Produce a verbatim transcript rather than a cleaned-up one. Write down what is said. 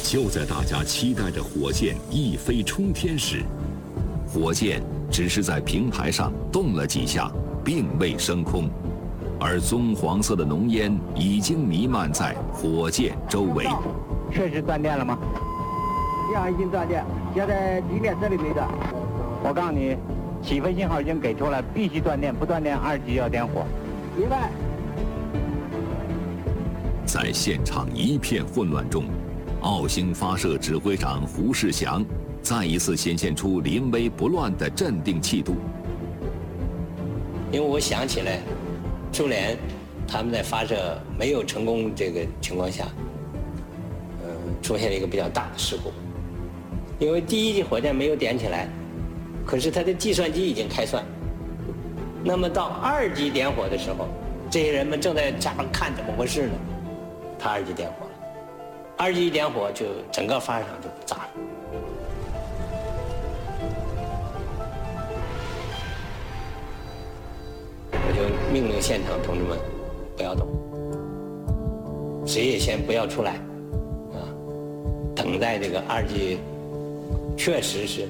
就在大家期待着火箭一飞冲天时，火箭只是在平台上动了几下，并未升空，而棕黄色的浓烟已经弥漫在火箭周围。 确实断电了吗？ 电已经断电，现在地面这里没断。 我告诉你，起飞信号已经给出了，必须断电，不断电二级要点火。 明白。 在现场一片混乱中，澳星发射指挥长胡世祥再一次显现出临危不乱的镇定气度。 因为我想起来，苏联他们在发射没有成功这个情况下，呃，出现了一个比较大的事故。因为第一级火箭没有点起来，可是它的计算机已经开算。那么到二级点火的时候，这些人们正在下边看怎么回事呢？他二级点火了，二级一点火就整个发射场就炸了。我就命令现场同志们不要动，谁也先不要出来，啊，等待这个二级确实是